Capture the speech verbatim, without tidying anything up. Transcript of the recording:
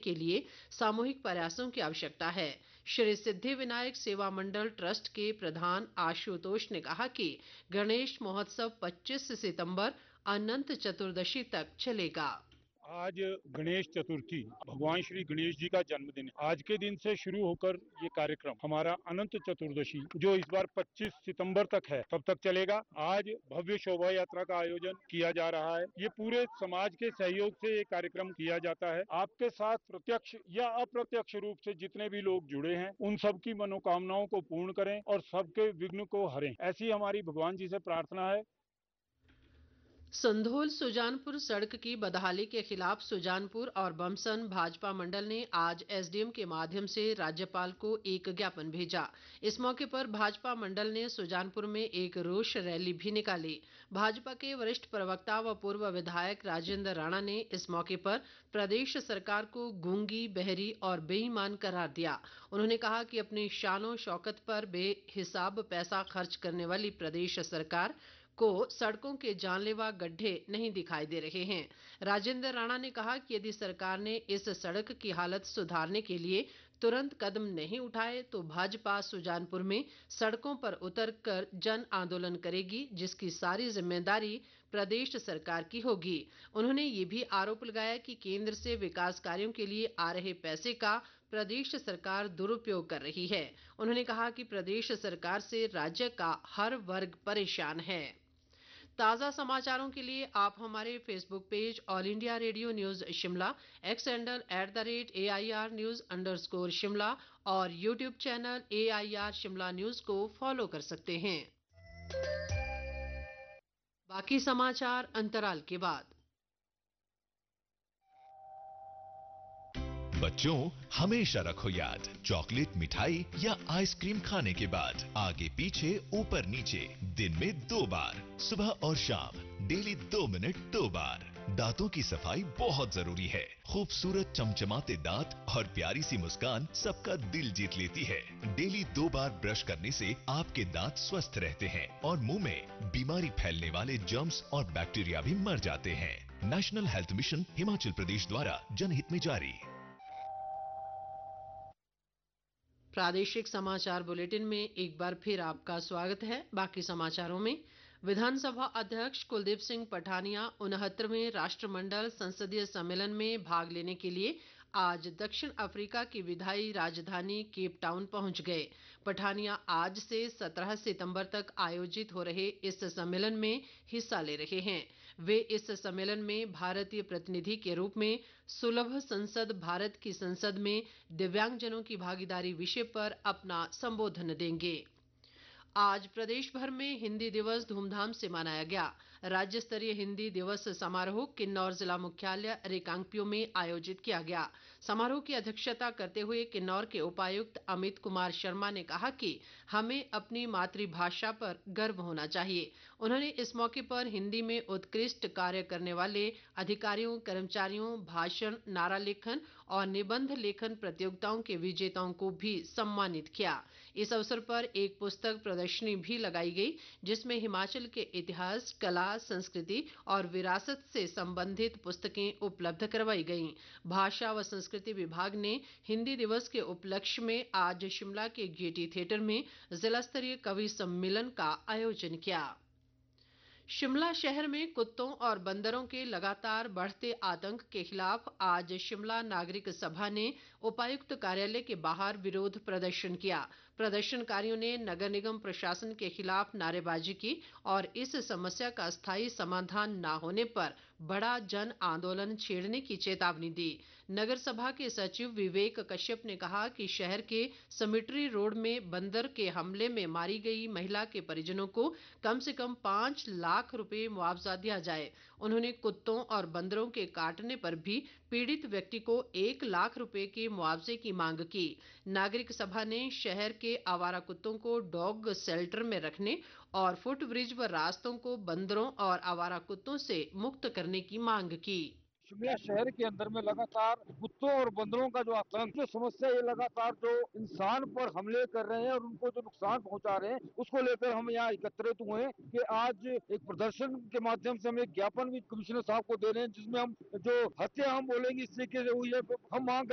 के लिए सामूहिक प्रयासों की आवश्यकता है। श्री सिद्धि विनायक सेवा मंडल ट्रस्ट के प्रधान आशुतोष ने कहा कि गणेश महोत्सव पच्चीस सितंबर अनंत चतुर्दशी तक चलेगा। आज गणेश चतुर्थी, भगवान श्री गणेश जी का जन्मदिन। आज के दिन से शुरू होकर ये कार्यक्रम हमारा अनंत चतुर्दशी जो इस बार पच्चीस सितंबर तक है तब तक चलेगा। आज भव्य शोभा यात्रा का आयोजन किया जा रहा है। ये पूरे समाज के सहयोग से ये कार्यक्रम किया जाता है। आपके साथ प्रत्यक्ष या अप्रत्यक्ष रूप से जितने भी लोग जुड़े हैं उन सबकी मनोकामनाओं को पूर्ण करें और सबके विघ्न को हरें, ऐसी हमारी भगवान जी से प्रार्थना है। संधोल सुजानपुर सड़क की बदहाली के खिलाफ सुजानपुर और बमसन भाजपा मंडल ने आज एसडीएम के माध्यम से राज्यपाल को एक ज्ञापन भेजा। इस मौके पर भाजपा मंडल ने सुजानपुर में एक रोष रैली भी निकाली। भाजपा के वरिष्ठ प्रवक्ता व पूर्व विधायक राजेंद्र राणा ने इस मौके पर प्रदेश सरकार को गूंगी, बहरी और बेईमान करार दिया। उन्होंने कहा कि अपनी शानो शौकत पर बेहिसाब पैसा खर्च करने वाली प्रदेश सरकार को सड़कों के जानलेवा गड्ढे नहीं दिखाई दे रहे हैं। राजेंद्र राणा ने कहा कि यदि सरकार ने इस सड़क की हालत सुधारने के लिए तुरंत कदम नहीं उठाए तो भाजपा सुजानपुर में सड़कों पर उतरकर जन आंदोलन करेगी, जिसकी सारी जिम्मेदारी प्रदेश सरकार की होगी। उन्होंने ये भी आरोप लगाया कि केंद्र से विकास कार्यों के लिए आ रहे पैसे का प्रदेश सरकार दुरुपयोग कर रही है। उन्होंने कहा कि प्रदेश सरकार से राज्य का हर वर्ग परेशान है। ताज़ा समाचारों के लिए आप हमारे Facebook page all India radio news Shimla, x handle at the rate A I R news under score Shimla और YouTube channel A I R Shimla news को फॉलो कर सकते हैं। बाकी समाचार अंतराल के बाद। बच्चों, हमेशा रखो याद, चॉकलेट, मिठाई या आइसक्रीम खाने के बाद आगे पीछे ऊपर नीचे दिन में दो बार, सुबह और शाम, डेली दो मिनट दो बार। दांतों की सफाई बहुत जरूरी है। खूबसूरत चमचमाते दांत और प्यारी सी मुस्कान सबका दिल जीत लेती है। डेली दो बार ब्रश करने से आपके दांत स्वस्थ रहते हैं और मुंह में बीमारी फैलने वाले जर्म्स और बैक्टीरिया भी मर जाते हैं। National health mission Himachal Pradesh द्वारा जनहित में जारी। प्रादेशिक समाचार बुलेटिन में एक बार फिर आपका स्वागत है। बाकी समाचारों में, विधानसभा अध्यक्ष कुलदीप सिंह पठानिया उनहत्तरवें राष्ट्रमंडल संसदीय सम्मेलन में भाग लेने के लिए आज दक्षिण अफ्रीका की विधायी राजधानी केप टाउन पहुंच गए। पठानिया आज से सत्रह सितंबर तक आयोजित हो रहे इस सम्मेलन में हिस्सा ले रहे हैं। वे इस सम्मेलन में भारतीय प्रतिनिधि के रूप में सुलभ संसद भारत की संसद में दिव्यांगजनों की भागीदारी विषय पर अपना संबोधन देंगे। आज प्रदेश भर में हिंदी दिवस धूमधाम से मनाया गया। राज्य स्तरीय हिंदी दिवस समारोह किन्नौर जिला मुख्यालय रिकांगपिओ में आयोजित किया गया। समारोह की अध्यक्षता करते हुए किन्नौर के उपायुक्त अमित कुमार शर्मा ने कहा कि हमें अपनी मातृभाषा पर गर्व होना चाहिए। उन्होंने इस मौके पर हिंदी में उत्कृष्ट कार्य करने वाले अधिकारियों, कर्मचारियों, भाषण, नारा लेखन और निबंध लेखन प्रतियोगिताओं के विजेताओं को भी सम्मानित किया। इस अवसर पर एक पुस्तक प्रदर्शनी भी लगाई गई, जिसमें हिमाचल के इतिहास, कला, संस्कृति और विरासत से संबंधित पुस्तकें उपलब्ध करवाई गईं। भाषा व संस्कृति विभाग ने हिंदी दिवस के उपलक्ष्य में आज शिमला के गेयटी थिएटर में जिला स्तरीय कवि सम्मेलन का आयोजन किया। शिमला शहर में कुत्तों और बंदरों के लगातार बढ़ते आतंक के खिलाफ आज शिमला नागरिक सभा ने उपायुक्त कार्यालय के बाहर विरोध प्रदर्शन किया। प्रदर्शनकारियों ने नगर निगम प्रशासन के खिलाफ नारेबाजी की और इस समस्या का स्थायी समाधान न होने पर बड़ा जन आंदोलन छेड़ने की चेतावनी दी। नगर सभा के सचिव विवेक कश्यप ने कहा कि शहर के समिट्री रोड में बंदर के हमले में मारी गई महिला के परिजनों को कम से कम पांच लाख रुपए मुआवजा दिया जाए। उन्होंने कुत्तों और बंदरों के काटने पर भी पीड़ित व्यक्ति को एक लाख रुपए के मुआवजे की मांग की। नागरिक सभा ने शहर के आवारा कुत्तों को डॉग शेल्टर में रखने और फुटब्रिज व रास्तों को बंदरों और आवारा कुत्तों से मुक्त करने की मांग की। शिमला शहर के अंदर में लगातार कुत्तों और बंदरों का जो आतंक, जो समस्या ये लगातार जो इंसान पर हमले कर रहे हैं और उनको जो नुकसान पहुंचा रहे हैं, उसको लेकर हम यहाँ एकत्रित हुए हैं कि आज एक प्रदर्शन के माध्यम से हम एक ज्ञापन भी कमिश्नर साहब को दे रहे हैं, जिसमें हम जो हत्या हम बोलेंगे इससे के हुई है, हम मांग